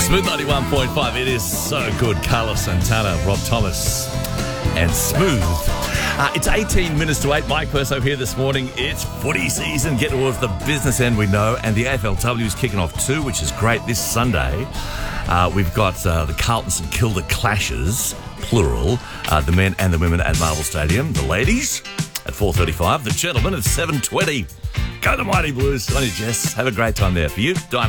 Smooth 91.5. It is so good. Carlos Santana, Rob Thomas, and Smooth. It's 18 minutes to 8. Mike Perso here this morning. It's footy season. Get towards the business end, we know. And the AFLW is kicking off too, which is great. This Sunday, we've got the Carlton St Kilda Clashes, plural, the men and the women at Marvel Stadium. The ladies at 4:35. The gentlemen at 7:20. Go the Mighty Blues. On your Jess. Have a great time there. For you, Dino.